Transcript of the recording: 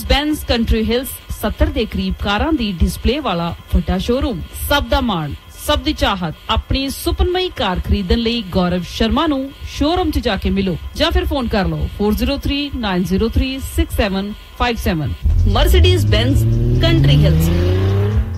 Benz Country Hills 70 ਦੇ ਕਰੀਬ ਕਾਰਾਂ ਦੀ ਡਿਸਪਲੇ ਵਾਲਾ ਵੱਡਾ ਸ਼ੋਰੂਮ। ਸਭ ਦਾ ਮਾਣ, ਸਭ ਦੀ ਚਾਹਤ। ਆਪਣੀ ਸੁਪਨਮਈ ਕਾਰ ਖਰੀਦਣ ਲਈ ਗੌਰਵ ਸ਼ਰਮਾ ਨੂੰ ਸ਼ੋਰੂਮ 'ਚ ਜਾ ਕੇ ਮਿਲੋ ਜਾਂ ਫਿਰ ਫੋਨ ਕਰ ਲਓ 4039036757। Mercedes Benz Country Hills।